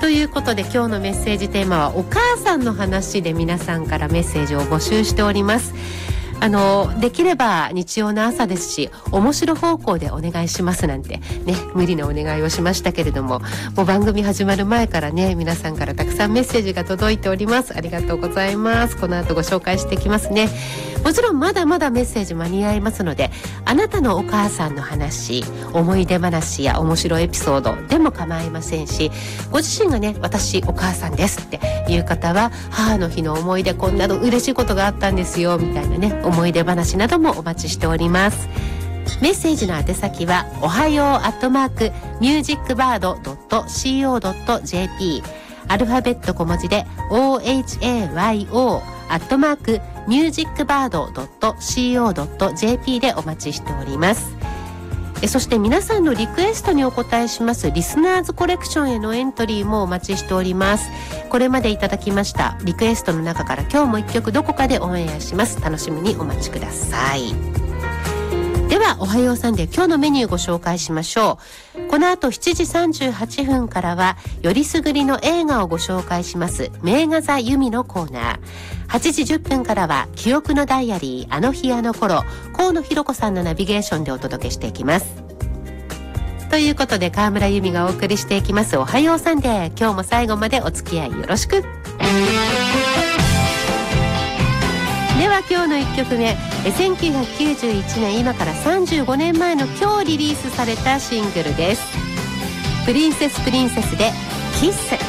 ということで今日のメッセージテーマはお母さんの話で皆さんからメッセージを募集しております。できれば日曜の朝ですし面白方向でお願いしますなんてね無理なお願いをしましたけれども、もう番組始まる前からね皆さんからたくさんメッセージが届いております。ありがとうございます。この後ご紹介していきますね。もちろんまだまだメッセージ間に合いますので、あなたのお母さんの話、思い出話や面白いエピソードでも構いませんし、ご自身がね私お母さんですっていう方は母の日の思い出こんなの嬉しいことがあったんですよみたいなね思い出話などもお待ちしております。メッセージの宛先はおはよう@musicbird.co.jp アルファベット小文字で OHAYO @musicbird.co.jp でお待ちしております。そして皆さんのリクエストにお答えしますリスナーズコレクションへのエントリーもお待ちしております。これまでいただきましたリクエストの中から今日も一曲どこかでオンエアします。楽しみにお待ちください。ではおはようサンデー今日のメニューご紹介しましょう。この後7時38分からはよりすぐりの映画をご紹介します名画座由美のコーナー。8時10分からは記憶のダイアリーあの日あの頃、河野ひろ子さんのナビゲーションでお届けしていきます。ということで川村由美がお送りしていきますおはようサンデー、今日も最後までお付き合いよろしく。では今日の1曲目、1991年今から35年前の今日リリースされたシングルです。プリンセスでキッス。